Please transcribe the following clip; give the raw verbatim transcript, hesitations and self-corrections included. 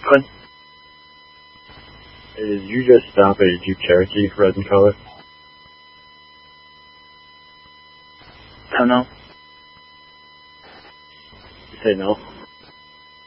Good. Hey, did you just stop a Jeep Cherokee red in color? Don't know. You say no?